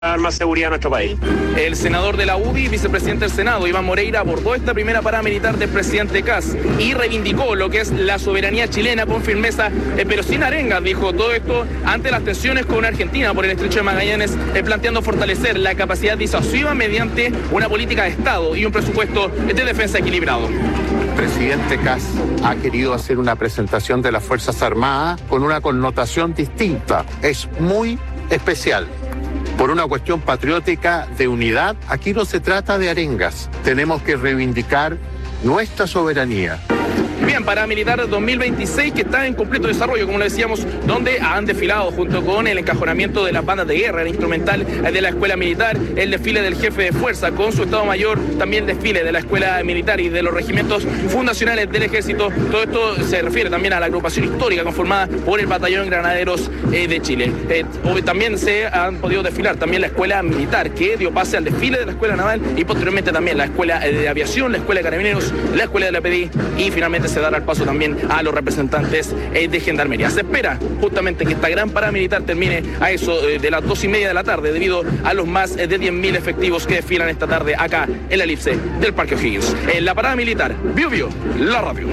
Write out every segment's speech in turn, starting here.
dar más seguridad a nuestro país. El senador de la UDI, vicepresidente del Senado, Iván Moreira, abordó esta primera parada militar del presidente Kast y reivindicó lo que es la soberanía chilena con firmeza, pero sin arengas. Dijo todo esto ante las tensiones con Argentina por el estrecho de Magallanes, planteando fortalecer la capacidad disuasiva mediante una política de Estado y un presupuesto de defensa equilibrado. El presidente Kast ha querido hacer una presentación de las Fuerzas Armadas con una connotación distinta. Es muy especial. Por una cuestión patriótica de unidad, aquí no se trata de arengas. Tenemos que reivindicar nuestra soberanía. Bien, Parada Militar 2026 que está en completo desarrollo, como le decíamos, donde han desfilado junto con el encajonamiento de las bandas de guerra, el instrumental de la Escuela Militar, el desfile del jefe de fuerza con su Estado Mayor, también el desfile de la Escuela Militar y de los regimientos fundacionales del Ejército. Todo esto se refiere también a la agrupación histórica conformada por el Batallón Granaderos de Chile. Hoy también se han podido desfilar también la Escuela Militar, que dio pase al desfile de la Escuela Naval y posteriormente también la Escuela de Aviación, la Escuela de Carabineros, la Escuela de la PDI y finalmente se dará el paso también a los representantes de Gendarmería. Se espera justamente que esta gran parada militar termine a eso de las 2:30 de la tarde debido a los más de 10.000 efectivos que desfilan esta tarde acá en la elipse del Parque O'Higgins. En la parada militar, Bio, la radio.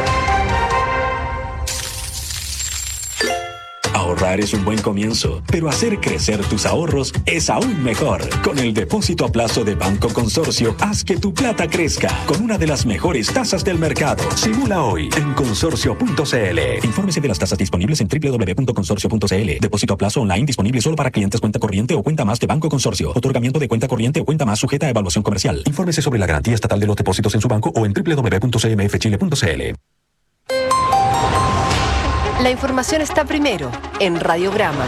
Ahorrar es un buen comienzo, pero hacer crecer tus ahorros es aún mejor. Con el depósito a plazo de Banco Consorcio, haz que tu plata crezca con una de las mejores tasas del mercado. Simula hoy en consorcio.cl. Infórmese de las tasas disponibles en www.consorcio.cl. Depósito a plazo online disponible solo para clientes cuenta corriente o cuenta más de Banco Consorcio. Otorgamiento de cuenta corriente o cuenta más sujeta a evaluación comercial. Infórmese sobre la garantía estatal de los depósitos en su banco o en www.cmfchile.cl. La información está primero en Radiograma.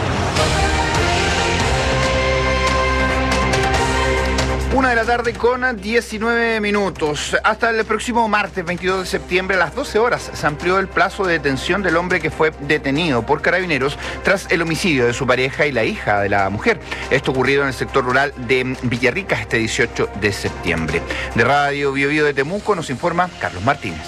1:19 p.m. Hasta el próximo martes 22 de septiembre a las 12 horas se amplió el plazo de detención del hombre que fue detenido por Carabineros tras el homicidio de su pareja y la hija de la mujer. Esto ocurrido en el sector rural de Villarrica este 18 de septiembre. De Radio Bio de Temuco nos informa Carlos Martínez.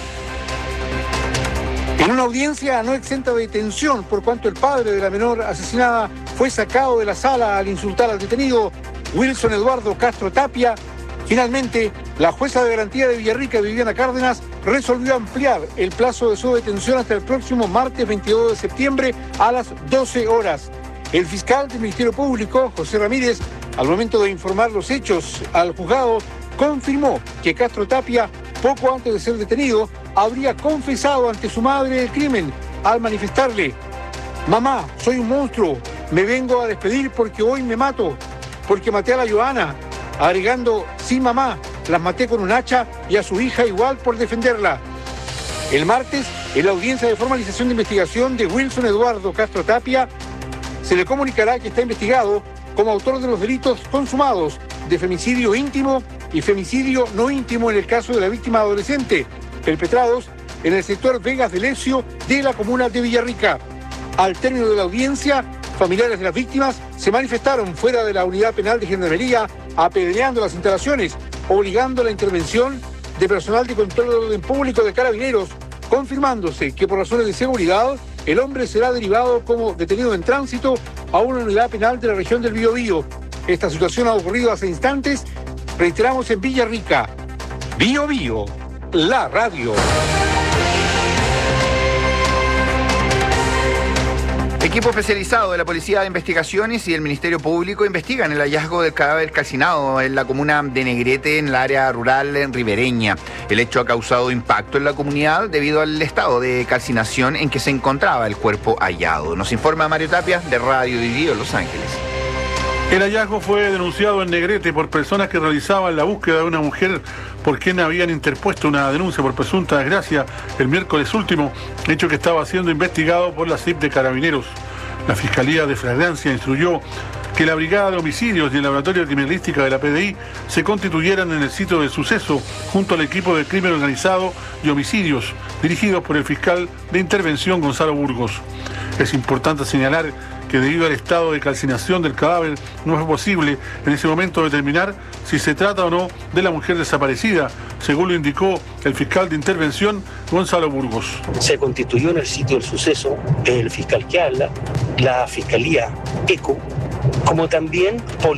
En una audiencia no exenta de detención por cuanto el padre de la menor asesinada fue sacado de la sala al insultar al detenido Wilson Eduardo Castro Tapia, finalmente la jueza de garantía de Villarrica, Viviana Cárdenas, resolvió ampliar el plazo de su detención hasta el próximo martes 22 de septiembre a las 12 horas. El fiscal del Ministerio Público, José Ramírez, al momento de informar los hechos al juzgado, confirmó que Castro Tapia, poco antes de ser detenido, habría confesado ante su madre el crimen al manifestarle: mamá, soy un monstruo, me vengo a despedir porque hoy me mato, porque maté a la Joana, agregando: sí mamá, las maté con un hacha y a su hija igual por defenderla. El martes, en la audiencia de formalización de investigación de Wilson Eduardo Castro Tapia, se le comunicará que está investigado como autor de los delitos consumados de femicidio íntimo y femicidio no íntimo en el caso de la víctima adolescente, perpetrados en el sector Vegas de Lecio de la comuna de Villarrica. Al término de la audiencia, familiares de las víctimas se manifestaron fuera de la unidad penal de Gendarmería, apedreando las instalaciones, obligando la intervención de personal de control del orden público de Carabineros, confirmándose que por razones de seguridad el hombre será derivado como detenido en tránsito a una unidad penal de la región del Biobío. Esta situación ha ocurrido hace instantes, reiteramos, en Villarrica. Bio, la radio. Equipo especializado de la Policía de Investigaciones y el Ministerio Público investigan el hallazgo del cadáver calcinado en la comuna de Negrete, en la área rural ribereña. El hecho ha causado impacto en la comunidad debido al estado de calcinación en que se encontraba el cuerpo hallado. Nos informa Mario Tapia de Radio Bio Los Ángeles. El hallazgo fue denunciado en Negrete por personas que realizaban la búsqueda de una mujer por quien habían interpuesto una denuncia por presunta desgracia el miércoles último, hecho que estaba siendo investigado por la CIP de Carabineros. La Fiscalía de Flagrancia instruyó que la Brigada de Homicidios y el Laboratorio de Criminalística de la PDI se constituyeran en el sitio del suceso junto al equipo de crimen organizado y homicidios, dirigidos por el fiscal de intervención Gonzalo Burgos. Es importante señalar que debido al estado de calcinación del cadáver no fue posible en ese momento determinar si se trata o no de la mujer desaparecida, según lo indicó el fiscal de intervención Gonzalo Burgos. Se constituyó en el sitio del suceso el fiscal que habla, la Fiscalía ECO, como también